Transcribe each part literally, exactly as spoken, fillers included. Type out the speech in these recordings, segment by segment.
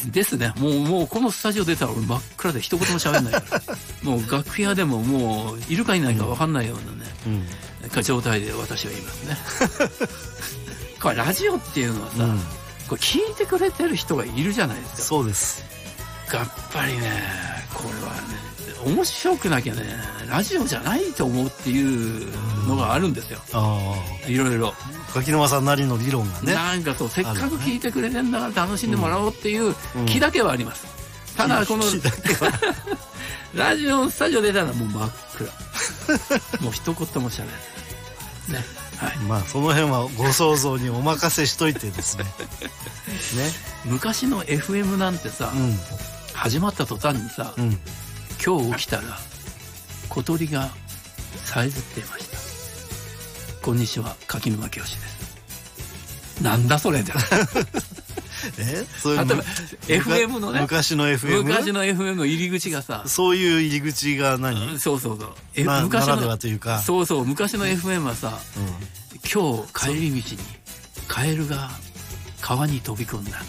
ですね。もうもうこのスタジオ出たら俺真っ暗で一言も喋んないからもう楽屋でももういるかいないか分かんないようなね、うん、状態で私はいますねこれラジオっていうのはさ、うん、これ聞いてくれてる人がいるじゃないですか。 そうです。 やっぱりねこれはね面白くなきゃねラジオじゃないと思うっていうのがあるんですよ、うん、あいろいろ柿沼さんなりの理論がね。 なんかそうせっかく聞いてくれてんだから楽しんでもらおうっていう気だけはあります、うん、ただこのラジオのスタジオ出たらもう真っ暗もう一言もしゃべらないね。はい、 まあその辺はご想像にお任せしといてですねね。 昔の エフエム なんてさ、うん、始まった途端にさ、うん、今日起きたら小鳥がさえずっていました。こんにちは柿沼清ですなんだそれじゃえそういう例えば エフエム のね昔の エフエム昔の エフエム の入り口がさそういう入り口が何そうそうそう、 F、まあ、昔のならではというかそうそう昔の エフエム はさ、うん、今日帰り道にカエルが川に飛び込んだんです。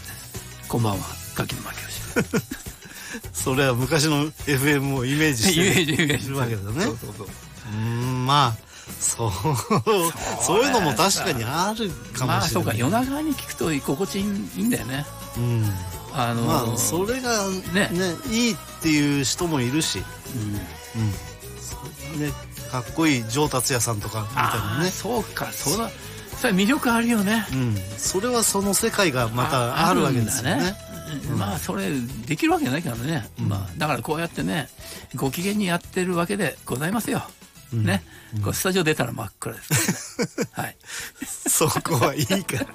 こんばんは柿沼清それは昔の エフエム をイメージしてるわけだね。 そうそうそう。 うーんまあそうそういうのも確かにあるかもしれない。 まあそうか夜中に聞くと心地いいんだよね。うん。 あのー、まあそれがねねいいっていう人もいるし、うんうんねかっこいい上達也さんとかみたいなね。 そうかそれそれ魅力あるよね。 うん。それはその世界がまたあるわけですよね。 うん、まあそれできるわけないからね、うんまあ、だからこうやってねご機嫌にやってるわけでございますよ、うん、ね、うん、こうスタジオ出たら真っ暗です、ね、はいそこはいいから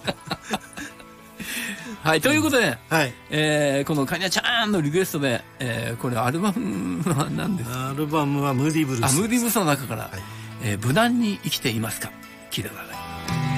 はいということで、 はいえー、このカニャちゃんのリクエストで、えー、これアルバムは何ですか。 アルバムはムーディーブルース。 あムーディーブルースの中から、はいえー、無難に生きていますか聞いてください。